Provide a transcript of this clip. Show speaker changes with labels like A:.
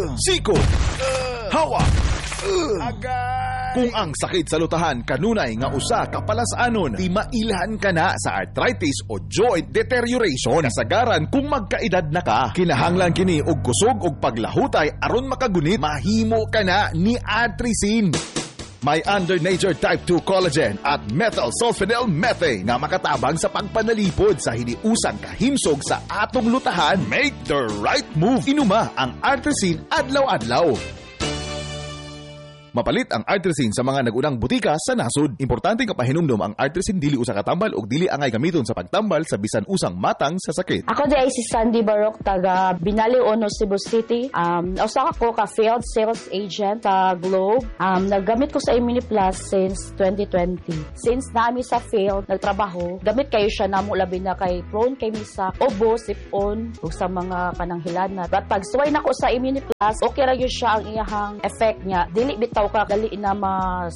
A: siko, hawa, kung ang sakit sa lutahan kanunay nga usa ka palasanon, di mailhan ka na sa arthritis o joint deterioration. Kasagaran kung magkaedad na ka, kinahanglan kini og kusog og paglahutay aron makagunit, mahimo ka na ni Artrisin. May under nature type 2 collagen at methyl sulfonyl methane nga makatabang sa pagpanalipod sa hiniusang kahimsog sa atong lutahan. Make the right move. Inuma ang Artrisin adlaw-adlaw. Mapalit ang Artrisin sa mga nagunang butika sa nasod. Importante nga pahinumdom ang Artrisin dili usa ka tambal ug dili angay gamiton sa pagtambal sa bisan usang matang sa sakit.
B: Ako di ay si Sandy Barok, taga Binali Ono, Cebu City. Usa ko ka field sales agent sa Globe. Naggamit ko sa Immuniplus since 2020. Since naami sa field nagtrabaho, gamit kayo siya namo labi na kay prone kay misa obo, sipon ug sa mga kananghilan na. But pag suway nako sa Immuniplus, okay ra gyud siya ang iyahang effect niya. Dili bitaw ka gali na